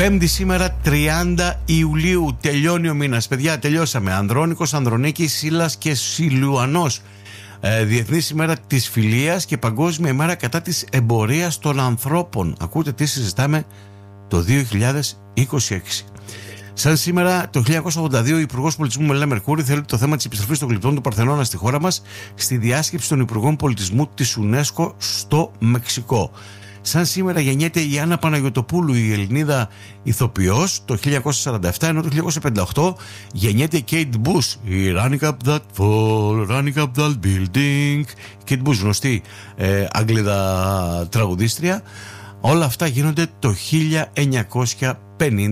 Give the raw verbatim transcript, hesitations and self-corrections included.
Πέμπτη σήμερα τριάντα Ιουλίου. Τελειώνει ο μήνας. Παιδιά, τελειώσαμε. Ανδρώνικος, Ανδρονίκης, Σύλλας και Σιλουανός. Ε, Διεθνής ημέρα της φιλίας και Παγκόσμια ημέρα κατά της εμπορίας των ανθρώπων. Ακούτε τι συζητάμε το δύο χιλιάδες είκοσι έξι. Σαν σήμερα το χίλια εννιακόσια ογδόντα δύο, ο Υπουργός Πολιτισμού Μελένα Μερκούρη θέλει το θέμα της επιστροφής των γλυπτών του Παρθενώνα στη χώρα μας στη διάσκεψη των Υπουργών Πολιτισμού της UNESCO στο Μεξικό. Σαν σήμερα γεννιέται η Άννα Παναγιωτοπούλου, η Ελληνίδα ηθοποιός, το χίλια εννιακόσια σαράντα επτά, ενώ το χίλια εννιακόσια πενήντα οκτώ γεννιέται η Kate Bush, η Running Up That Fall, Running Up That Building. Η Kate Bush, γνωστή ε, Αγγλίδα τραγουδίστρια. Όλα αυτά γίνονται το χίλια εννιακόσια πενήντα.